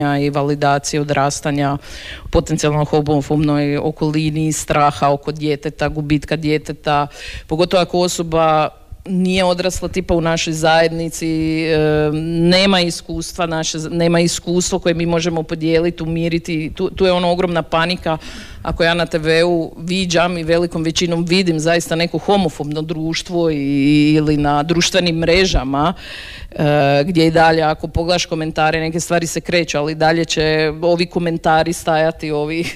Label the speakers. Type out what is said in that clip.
Speaker 1: i validacije odrastanja u potencijalno homofobnoj okolini, straha oko djeteta, gubitka djeteta, pogotovo ako osoba nije odrasla tipa u našoj zajednici, nema iskustvo koje mi možemo podijeliti, umiriti. Tu je ogromna panika. Ako ja na TV-u viđam i velikom većinom vidim zaista neko homofobno društvo ili na društvenim mrežama, gdje i dalje ako pogledaš komentare neke stvari se kreću, ali dalje će ovi komentari stajati, ovi